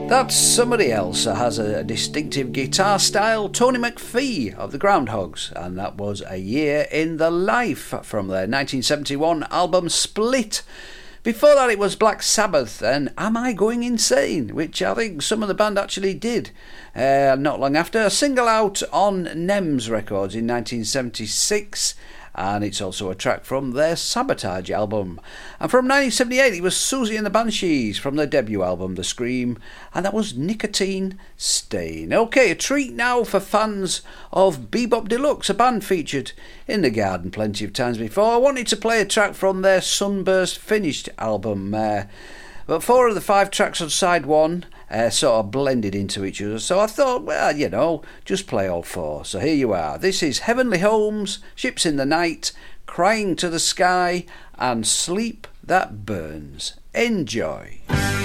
That's somebody else that has a distinctive guitar style, Tony McPhee of the Groundhogs, and that was A Year in the Life from their 1971 album Split. Before that it was Black Sabbath and Am I Going Insane, which I think some of the band actually did not long after. A single out on NEMS Records in 1976, and it's also a track from their Sabotage album. And from 1978 it was Susie and the Banshees from their debut album The Scream, and that was Nicotine Stain. Okay, a treat now for fans of Bebop Deluxe, a band featured in The Garden plenty of times before. I wanted to play a track from their Sunburst Finished album, but 4 of the 5 tracks on side 1 sort of blended into each other, so I thought, well, you know, just play all 4. So here you are. This is Heavenly Homes, Ships in the Night, Crying to the Sky, and Sleep That Burns. Enjoy.